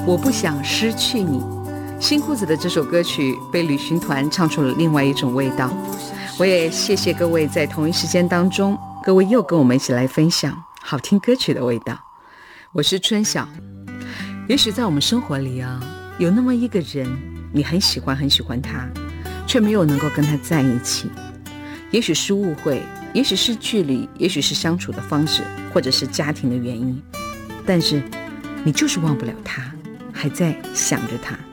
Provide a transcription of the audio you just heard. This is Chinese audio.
我不想失去你。新裤子的这首歌曲被旅行团唱出了另外一种味道。我也谢谢各位在同一时间当中，各位又跟我们一起来分享好听歌曲的味道。我是春晓。也许在我们生活里啊，有那么一个人，你很喜欢他，却没有能够跟他在一起。也许是误会，也许是距离，也许是相处的方式，或者是家庭的原因，但是你就是忘不了他，还在想着他。